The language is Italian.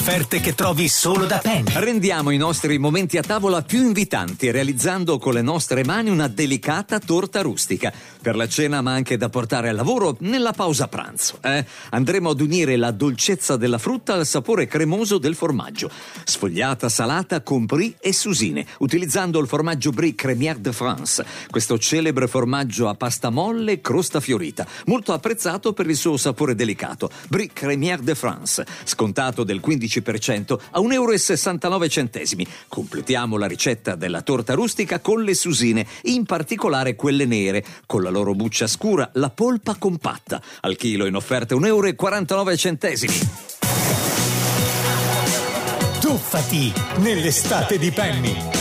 offerte che trovi solo da Penny. Rendiamo i nostri momenti a tavola più invitanti realizzando con le nostre mani una delicata torta rustica per la cena, ma anche da portare al lavoro nella pausa pranzo. Andremo ad unire la dolcezza della frutta al sapore cremoso del formaggio, sfogliata salata con brie e susine, utilizzando il formaggio Brie Crémière de France, questo celebre formaggio a pasta molle e crosta fiorita, molto apprezzato per il suo sapore delicato. Brie Crémière de France, scontato del 15% a €1,69. Completiamo la ricetta della torta rustica con le susine, in particolare quelle nere, con la loro buccia scura, la polpa compatta, al chilo in offerta €1,49. Tuffati nell'estate di Penny.